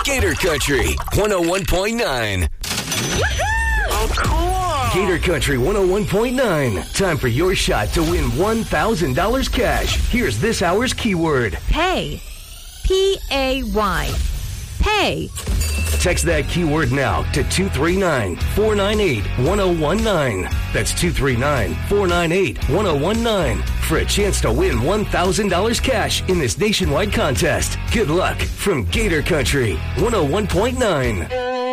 Gator Country 101.9. Oh, cool. Gator Country 101.9. Time for your shot to win $1,000 cash. Here's this hour's keyword. Pay. P-A-Y. Pay. Text that keyword now to 239-498-1019. That's 239-498-1019 for a chance to win $1,000 cash in this nationwide contest. Good luck from Gator Country 101.9.